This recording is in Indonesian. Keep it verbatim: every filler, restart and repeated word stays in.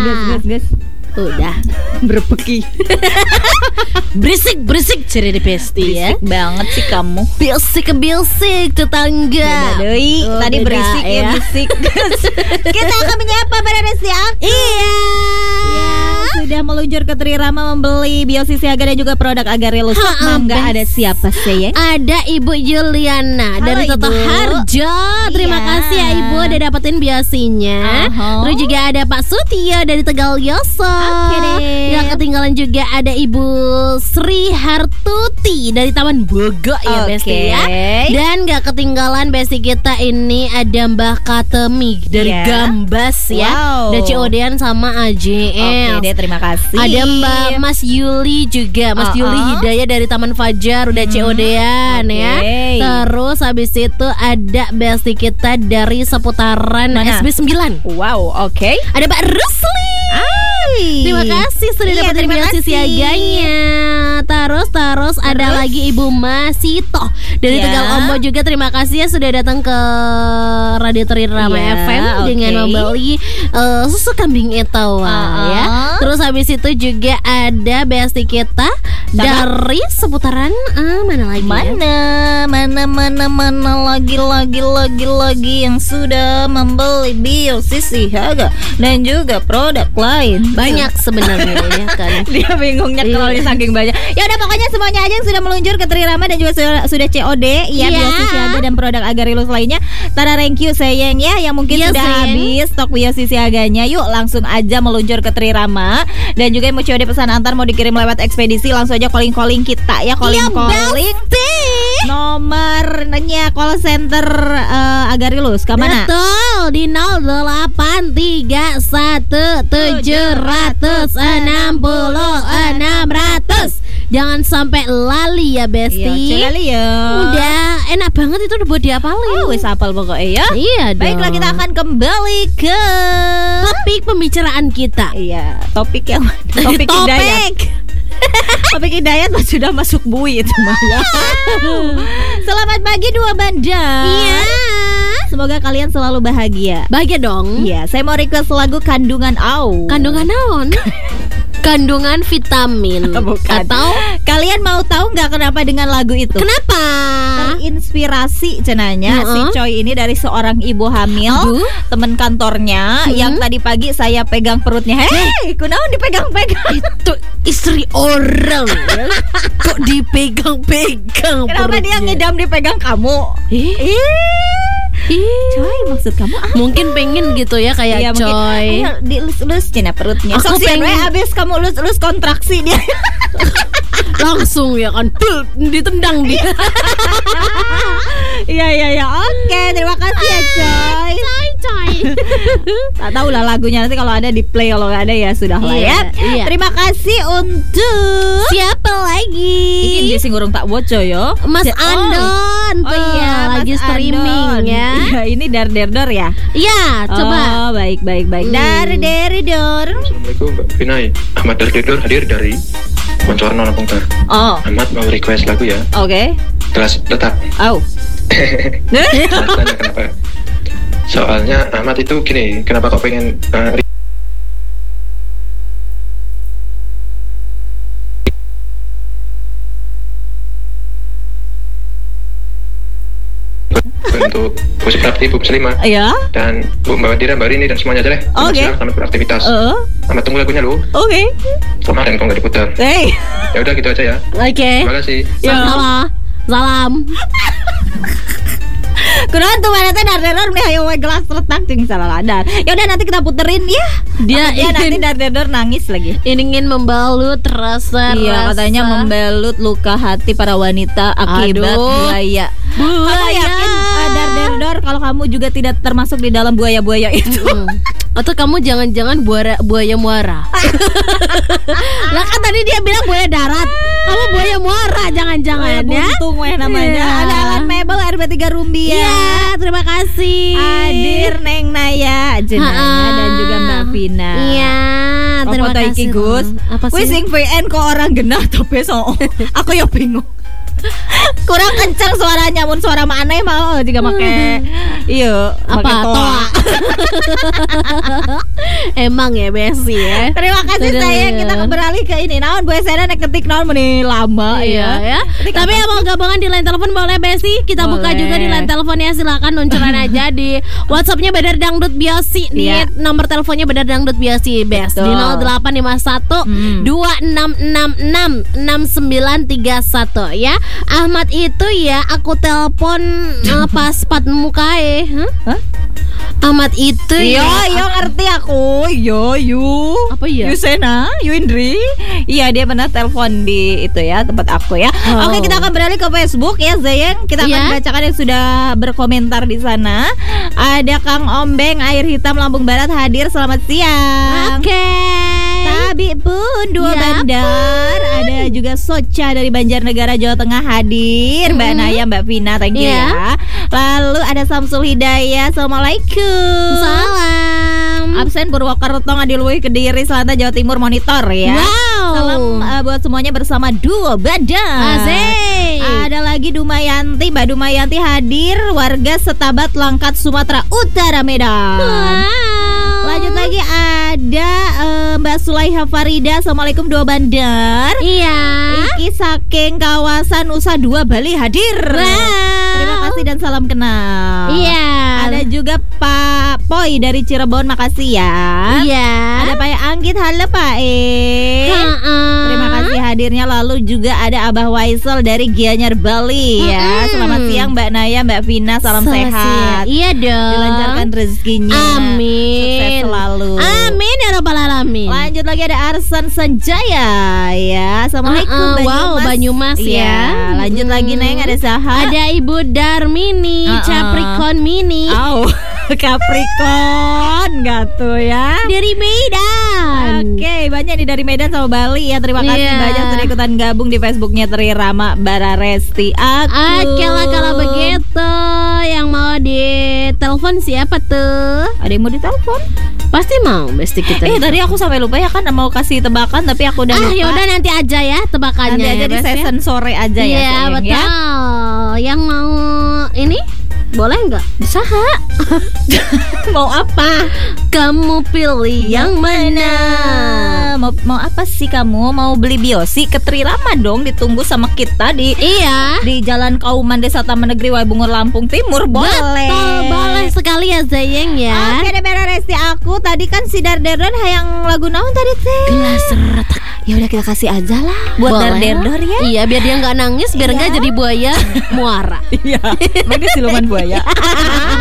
gas, gas, gas. Udah berpeki. Berisik berisik cerita pesti ya. Berisik banget sih kamu. Berisik berisik tetangga. Beda doi. Oh, Tadi beda, berisik ya, ya. berisik. Kita akan menyapa pada siap. Iya. Sudah meluncur ke Trirama membeli Biosi Siaga dan juga produk Agarilus. Ha, Enggak best. ada siapa sih ya? Ada Ibu Juliana Halo, dari Toto Ibu. Harjo. Terima Iya. kasih ya Ibu udah dapetin biosinya. Aha. Terus juga ada Pak Sutio dari Tegal Yoso. Oke deh. Yang ketinggalan juga ada Ibu Sri Hartuti dari Taman Bogor ya Oke. Besti ya. Dan gak ketinggalan Besti kita ini ada Mbah Katemi dari Iya. Gambas ya. Wow. Ada C O D-an sama A J S. Oke deh, terima kasih. Ada Mbak Mas Yuli juga, Mas Uh-uh. Yuli Hidayah dari Taman Fajar udah C O D-an Oke. ya. Terus habis itu ada besti kita dari seputaran Mana? S B sembilan. Wow, oke. Ada Pak Rusli. Ay. Terima kasih sudah Iya, dapat terima biosi kasih. siaganya. Terus terus ada Terus? lagi Ibu Masito dari Ya. Tegal Ombo juga. Terima kasih ya sudah datang ke Radio Trirama Iya, F M oke. dengan membeli uh, susu kambing etawa Uh-uh. ya. Terus habis itu juga ada besti kita dari seputaran uh, mana lagi? Ya? Mana, mana, mana, mana lagi, lagi, lagi, lagi yang sudah membeli Biosi Siaga dan juga produk lain. Banyak sebenarnya ya kan. Dia bingungnya Iya. kalau saking banyak. Ya udah pokoknya semuanya aja yang sudah meluncur ke Trirama dan juga sudah, sudah C O D ya, Iya. Biosi Siaga dan produk Agarilus lainnya. Tada thank you sayang ya yang mungkin Iya, sudah sayang. habis stok Biosi Siaganya. Yuk langsung aja meluncur ke Trirama dan juga yang mau C O D pesan antar mau dikirim lewat ekspedisi langsung aja calling-calling kita ya, calling-calling. Nomornya call center uh, Agarilus ke mana? Betul di nol delapan tiga satu tujuh enam enam ratus. Jangan sampai lali ya Besti. Iya, sekali ya. Udah enak banget itu udah buat diapalin. Oh, wis apal pokoknya ya. Iya dong. Baiklah, kita akan kembali ke topik pembicaraan kita. Iya, topik yang topik hidayat. Topik hidayat mas sudah masuk bui itu mah ya. Selamat pagi dua banda. Iya. Semoga kalian selalu bahagia. Bahagia dong. Iya, saya mau request lagu Kandungan Au. Kandungan naon? Kandungan vitamin. Bukan. Atau Kalian mau tahu nggak kenapa dengan lagu itu? kenapa? Terinspirasi cenanya si Heeh. Choi ini dari seorang ibu hamil, Aduh. teman kantornya Hmm. yang tadi pagi saya pegang perutnya. Hei, kunaon dipegang-pegang? Itu istri orang ya. Kok dipegang-pegang Kenapa dia perutnya? ngidam dipegang kamu? Ih, Ih, ih. Choi maksud kamu apa? Mungkin pengen gitu ya kayak Iya, mungkin. coy. Ayo dilus-lus cina perutnya. Aku Sok sih, pengen- we, abis kamu lus-lus kontraksi dia. Langsung ya kan Bul, ditendang dia. Iya iya iya. Oke, terima kasih ya Choi. Coy coy. Tak tahu lah lagunya nanti kalau ada di play, kalau nggak ada ya sudah lah Iya, ya. iya. Terima kasih untuk Siapa lagi? Ini dia sing urung tak woco yo. Mas Ja- oh. Andon Oh tuh iya, ya, Mas lagi streaming Andon. ya. Iya, ini dar der dor ya. Iya, coba. Oh, baik baik baik. Hmm. Dar der dor. Assalamualaikum Mbak Vinay. Ahmad Dardedur hadir dari Moncorno Lampung Bar. Oh, Ahmad mau request lagu ya. oke. Kelas tetap. Oh. Alasannya kenapa? Soalnya Ahmad itu gini, kenapa kok pengen uh, untuk Bu Suprapti, Bu Selima Ya. dan Bu Mbak Dira, Mbak Rini dan semuanya aja deh. Oke. Selamat selamat beraktivitas. Oh, Ahmad tunggu lagunya lu. oke. Kemarin kok nggak diputar. Hey. Ya udah gitu aja ya. Oke. Terima kasih. Ya. Salam. Salam. Kunaon tuh mana teh dar der dor nih ayo we gelas retak jeung salah ladar. Ya udah nanti kita puterin ya. Dia Dia nanti ingin dar der dor nangis lagi. ingin membalut rasa. Iya, katanya membalut luka hati para wanita akibat Aduh. buaya. Kamu buaya. yakin uh, dar der dor kalau kamu juga tidak termasuk di dalam buaya-buaya itu? Mm. Atau kamu jangan-jangan buaya buaya muara. Lah kan tadi dia bilang buaya darat. Kamu buaya muara jangan-jangan Buaya ya. buntung weh namanya. Iya. Ada Alan Mebel R B tiga Rumbia. Iya, terima kasih. Hadir Neng Naya jenanya Ha-ha. dan juga Mbak Vina. Iya, terima Apa kasih. iki Gus? Apa Wih sih? sing V N kok orang genah tapi so. Aku ya bingung. Kurang kencang suaranya, mun suara mana mau juga make Iya, Apa pakai toa? Emang ya Besti ya. Terima kasih Sudah, saya. ya. Kita beralih ke ini. Naon Bu Esena nek ketik naon meni lama Iya ya. Ketik Tapi apa yang mau gabungan di line telepon boleh Besti. Kita buka Boleh. juga di line telepon ya. Silakan luncuran aja di WhatsAppnya Badar Dangdut Biosi. Nih Iya. nomor teleponnya Badar Dangdut Biosi Best di Betul. nol delapan lima satu Hmm. dua enam enam enam enam sembilan tiga satu ya. Ahmad itu ya aku telepon eh, pas pat mukae. Hah? Hah? Ahmad itu Iya, ya. iya ngerti aku. Iya, yu. Apa ya? Yusena, Yuindri. Iya, dia pernah telepon di itu ya, tempat aku ya. Oh. Oke, kita akan beralih ke Facebook ya, Zayang. Kita akan Iya. bacakan yang sudah berkomentar di sana. Ada Kang Ombeng Air Hitam Lampung Barat hadir. Selamat siang. Oke. Tabi pun dua Ya bandar. Ada juga Soca dari Banjarnegara Jawa Tengah hadir. Mbak Mm-mm. Naya, Mbak Vina, thank you Iya. ya. Lalu ada Samsul Hidayah. Assalamualaikum. Salam. Absen Purwokerto Ngadiluih Kediri Selatan Jawa Timur monitor ya. Wow. Salam uh, buat semuanya bersama Duo Bandar. Asik. Ada lagi Dumayanti, Mbak Dumayanti hadir, warga Setabat Langkat Sumatera Utara Medan. Wow. Lanjut lagi ada eh, Mbak Sulaiha Farida. Assalamualaikum Duo Bandar. Iya. Iki saking kawasan Nusa Dua Bali hadir. Wow. Terima kasih dan salam kenal. Iya. Ada juga Pak Poi dari Cirebon, makasih ya. Iya. Ada Pak Anggit, halo Pak E. Ha-ha. Terima kasih hadirnya. Lalu juga ada Abah Waisel dari Gianyar Bali ya. Mm-mm. Selamat siang Mbak Naya, Mbak Vina, salam Selamat sehat. siang. Iya dong. Dilancarkan rezekinya. Amin. Sukses selalu. Amin ya rabbal alamin. Lanjut lagi ada Arsan Sanjaya ya. Assalamualaikum Uh-uh, Banyumas. wow, Banyumas ya. Iya, lanjut Mm. lagi Neng, ada Saha. Ada Ibu Darmini, Uh-uh. Capricorn Mini Au, Capricorn nggak tuh ya. dari Medan. Oke, banyak nih dari Medan sama Bali ya. Terima kasih Iya. banyak sudah ikutan gabung di Facebooknya Tri Rama Bararesti aku. Oke lah kalau begitu. Yang mau ditelepon siapa tuh? Ada yang mau ditelepon? Pasti mau Besti kita. Eh tadi aku sampai lupa ya kan mau kasih tebakan tapi aku udah Ah lupa. yaudah nanti aja ya tebakannya. Nanti aja ya, di Bes, ya. season sore aja ya. Iya sayang, betul. ya. Yang mau ini boleh nggak? Bisa. Mau apa? Kamu pilih yang mana? Mau, mau apa sih kamu? Mau beli biosi ke Tri Rama dong, ditunggu sama kita di Iya. di Jalan Kauman Desa Taman Negeri Waibungur Lampung Timur. Boleh. Betul, boleh sekali ya Zayeng ya. Oke deh Bara Resti aku tadi kan si Darderdor hayang lagu naon tadi teh. Gelas retak. Ya udah kita kasih aja lah buat Boleh. Darderdor ya. Iya, biar dia nggak nangis, biar Iya. nggak jadi buaya muara. Iya. Mana siluman buaya.